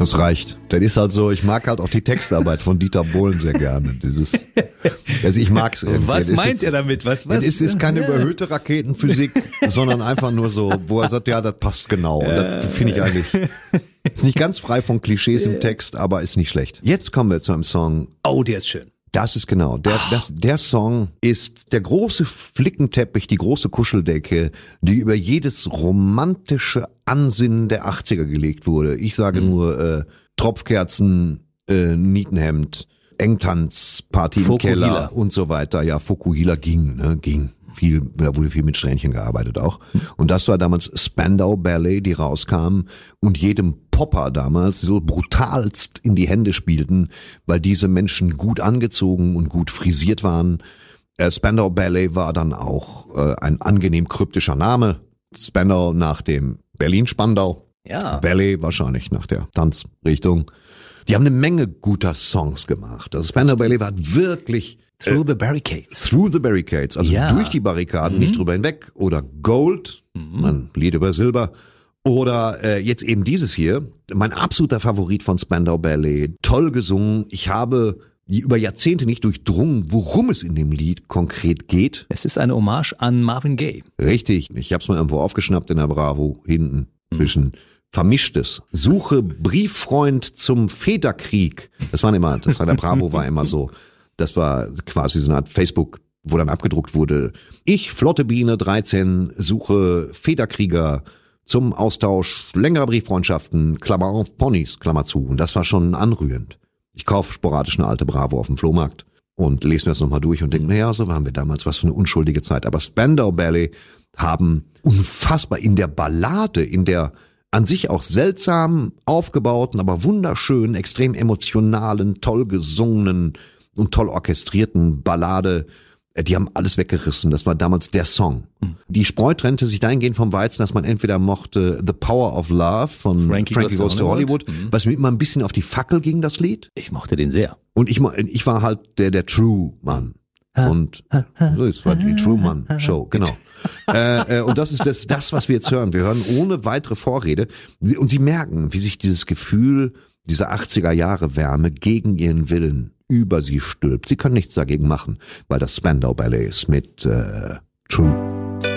Das reicht. Das ist halt so, ich mag halt auch die Textarbeit von Dieter Bohlen sehr gerne. Also ich mag's irgendwie. Was meint er damit? Was? Es ist keine überhöhte Raketenphysik, sondern einfach nur so, wo er sagt, ja, das passt genau. Und das finde ich eigentlich, ist nicht ganz frei von Klischees im Text, aber ist nicht schlecht. Jetzt kommen wir zu einem Song. Oh, der ist schön. Das ist genau. Der Song ist der große Flickenteppich, die große Kuscheldecke, die über jedes romantische Ansinnen der 80er gelegt wurde. Ich sage nur Tropfkerzen, Nietenhemd, Engtanz, Party im Keller und so weiter. Ja, Fukuhila ging. Da wurde viel mit Strähnchen gearbeitet auch. Und das war damals Spandau Ballet, die rauskamen und jedem Popper damals so brutalst in die Hände spielten, weil diese Menschen gut angezogen und gut frisiert waren. Spandau Ballet war dann auch ein angenehm kryptischer Name. Spandau nach dem Berlin-Spandau. Ja. Ballet wahrscheinlich nach der Tanzrichtung. Die haben eine Menge guter Songs gemacht. Also Spandau Ballet war wirklich Through the Barricades. Through the Barricades, also durch die Barrikaden, nicht drüber hinweg. Oder Gold, ein Lied über Silber. Oder jetzt eben dieses hier, mein absoluter Favorit von Spandau Ballet. Toll gesungen. Ich habe über Jahrzehnte nicht durchdrungen, worum es in dem Lied konkret geht. Es ist eine Hommage an Marvin Gaye. Richtig. Ich habe es mal irgendwo aufgeschnappt in der Bravo, hinten zwischen Vermischtes. Suche Brieffreund zum Federkrieg. Das war der Bravo war immer so. Das war quasi so eine Art Facebook, wo dann abgedruckt wurde. Ich, Flotte Biene 13, suche Federkrieger zum Austausch längerer Brieffreundschaften, Klammer auf, Ponys, Klammer zu. Und das war schon anrührend. Ich kaufe sporadisch eine alte Bravo auf dem Flohmarkt und lese mir das nochmal durch und denke, naja, so waren wir damals, was für eine unschuldige Zeit. Aber Spandau Ballet haben unfassbar in der Ballade, in der an sich auch seltsam aufgebauten, aber wunderschönen, extrem emotionalen, toll gesungenen und toll orchestrierten Ballade, die haben alles weggerissen. Das war damals der Song. Die Spreu trennte sich dahingehend vom Weizen, dass man entweder mochte The Power of Love von Frankie Goes to Hollywood, was mir immer ein bisschen auf die Fackel ging, das Lied. Ich mochte den sehr. Und ich war halt der True Mann. Und so, es war die True Man Show, genau. Und das ist das, was wir jetzt hören. Wir hören ohne weitere Vorrede. Und Sie merken, wie sich dieses Gefühl, diese 80er Jahre Wärme gegen ihren Willen über sie stülpt. Sie können nichts dagegen machen, weil das Spandau Ballet ist mit True.